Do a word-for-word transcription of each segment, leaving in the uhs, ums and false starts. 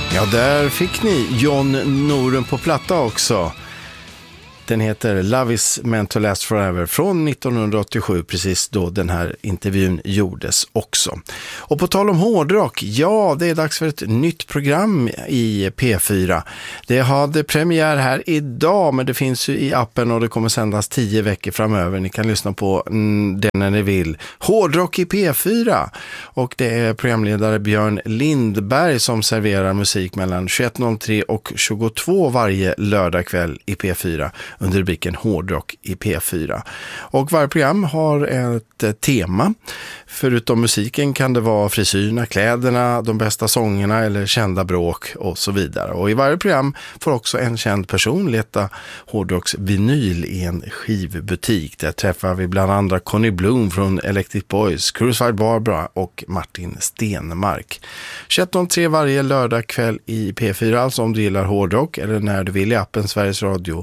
Ja, där fick ni John Norum på platta också. Den heter Love is meant to last forever från nittonhundraåttiosju, precis då den här intervjun gjordes också. Och på tal om hårdrock, ja, det är dags för ett nytt program i P fyra. Det hade premiär här idag, men det finns ju i appen och det kommer sändas tio veckor framöver. Ni kan lyssna på den när ni vill. Hårdrock i P fyra. Och det är programledare Björn Lindberg som serverar musik mellan tjugoett noll tre och tjugotvå varje lördagkväll i P fyra. Under rubriken Hårdrock i P fyra. Och varje program har ett tema. Förutom musiken kan det vara frisyrerna, kläderna, de bästa sångerna eller kända bråk och så vidare. Och i varje program får också en känd person leta hårdrocksvinyl i en skivbutik. Där träffar vi bland andra Conny Bloom från Electric Boys, Crucified Barbara och Martin Stenmark. tjugoett noll tre varje lördag kväll i P fyra, alltså om du gillar hårdrock eller när du vill i appen Sveriges Radio.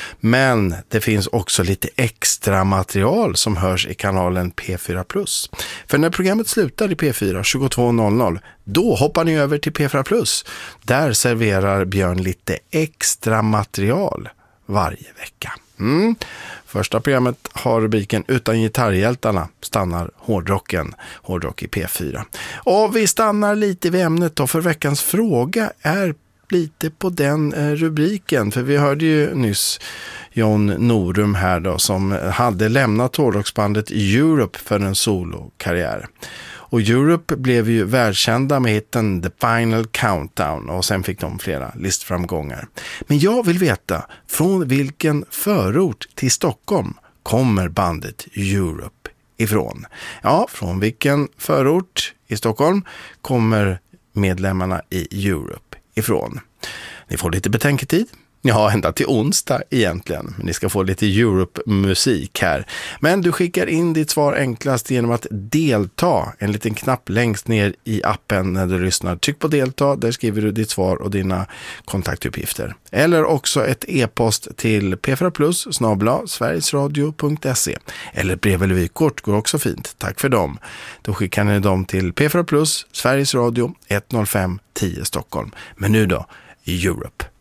Men det finns också lite extra material som hörs i kanalen P fyra plus. För när programmet slutar i P fyra tjugotvå noll noll, då hoppar ni över till P fyra plus. Där serverar Björn lite extra material varje vecka. Mm. Första programmet har rubriken Utan gitarrhjältarna stannar hårdrocken, hårdrock i P fyra. Och vi stannar lite vid ämnet då, för veckans fråga är lite på den rubriken. För vi hörde ju nyss John Norum här då, som hade lämnat hårdrocksbandet Europe för en solokarriär. Och Europe blev ju världskända med hitten The Final Countdown och sen fick de flera listframgångar. Men jag vill veta, från vilken förort till Stockholm kommer bandet Europe ifrån? Ja, från vilken förort i Stockholm kommer medlemmarna i Europe ifrån? Ni får lite betänketid. Ja, ända till onsdag egentligen. Ni ska få lite Europe-musik här. Men du skickar in ditt svar enklast genom att delta. En liten knapp längst ner i appen när du lyssnar. Tryck på delta, där skriver du ditt svar och dina kontaktuppgifter. Eller också ett e-post till p fyra plus snabel-a sverigesradio punkt se. Eller brev eller vykort går också fint. Tack för dem. Då skickar ni dem till P fyra plus Sveriges Radio ett noll fem tio Stockholm. Men nu då, Europe.